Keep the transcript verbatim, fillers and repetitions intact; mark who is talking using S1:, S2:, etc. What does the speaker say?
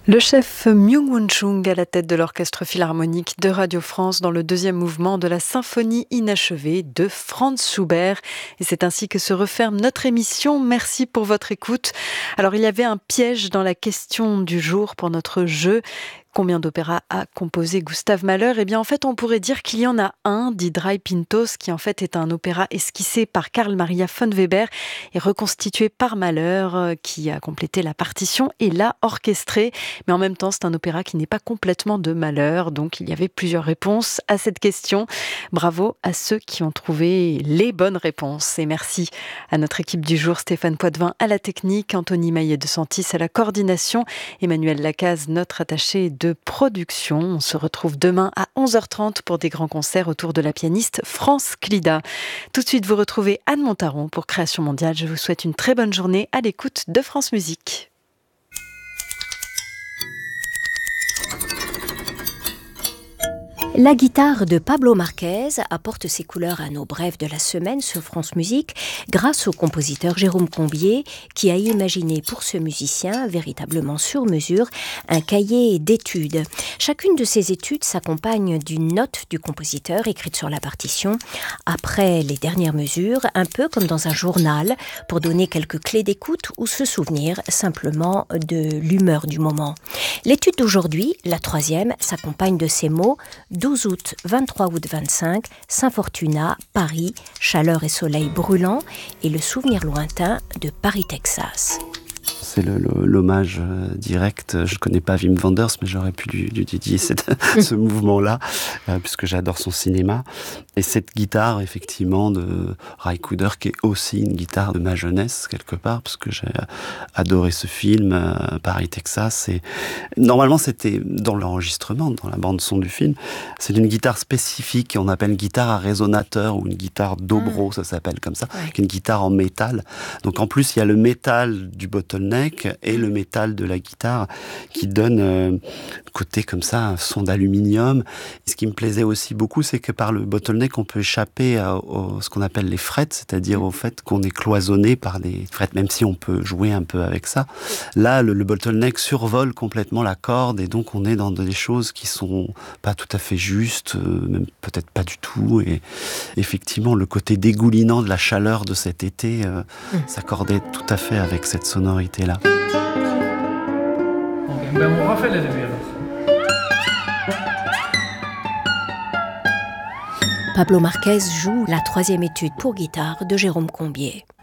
S1: Le chef Myung-Whun Chung à la tête de l'Orchestre Philharmonique de Radio France dans le deuxième mouvement de la symphonie inachevée de Franz Schubert. Et c'est ainsi que se referme notre émission. Merci pour votre écoute. Alors, il y avait un piège dans la question du jour pour notre jeu. Combien d'opéras a composé Gustave Mahler ? Eh bien, en fait, on pourrait dire qu'il y en a un, dit Drei Pintos, qui en fait est un opéra esquissé par Carl Maria von Weber et reconstitué par Mahler, qui a complété la partition et l'a orchestré. Mais en même temps, c'est un opéra qui n'est pas complètement de Mahler, donc il y avait plusieurs réponses à cette question. Bravo à ceux qui ont trouvé les bonnes réponses. Et merci à notre équipe du jour, Stéphane Poitvin à la technique, Anthony Maillet de Santis à la coordination, Emmanuel Lacaze, notre attaché de production. On se retrouve demain à onze heures trente pour des grands concerts autour de la pianiste France Clida. Tout de suite, vous retrouvez Anne Montaron pour Création Mondiale. Je vous souhaite une très bonne journée à l'écoute de France Musique.
S2: La guitare de Pablo Marquez apporte ses couleurs à nos brèves de la semaine sur France Musique grâce au compositeur Jérôme Combier qui a imaginé pour ce musicien, véritablement sur mesure, un cahier d'études. Chacune de ces études s'accompagne d'une note du compositeur écrite sur la partition après les dernières mesures, un peu comme dans un journal pour donner quelques clés d'écoute ou se souvenir simplement de l'humeur du moment. L'étude d'aujourd'hui, la troisième, s'accompagne de ces mots: douze août, vingt-trois août vingt-cinq, Saint-Fortuna, Paris, chaleur et soleil brûlant, et le souvenir lointain de Paris, Texas.
S3: C'est le, le, l'hommage direct. Je ne connais pas Wim Wenders, mais j'aurais pu lui, lui dédier cette, ce mouvement-là, euh, puisque j'adore son cinéma. Et cette guitare, effectivement, de Ry Cooder, qui est aussi une guitare de ma jeunesse, quelque part, parce que j'ai adoré ce film, euh, Paris, Texas. Et normalement, c'était dans l'enregistrement, dans la bande-son du film. C'est une guitare spécifique, qu'on appelle une guitare à résonateur, ou une guitare dobro, mmh. ça s'appelle comme ça, ouais. Une guitare en métal. Donc en plus, il y a le métal du bottleneck et le métal de la guitare qui donne euh, côté comme ça un son d'aluminium. Et ce qui me plaisait aussi beaucoup, c'est que par le bottleneck on peut échapper à, à ce qu'on appelle les frettes, c'est-à-dire au fait qu'on est cloisonné par des frettes, même si on peut jouer un peu avec ça. Là le, le bottleneck survole complètement la corde et donc on est dans des choses qui sont pas tout à fait justes, euh, même peut-être pas du tout. Et effectivement le côté dégoulinant de la chaleur de cet été euh, mmh. s'accordait tout à fait avec cette sonorité là.
S4: Ok, ben on refait le début alors.
S2: Pablo Marquez joue la troisième étude pour guitare de Jérôme Combier.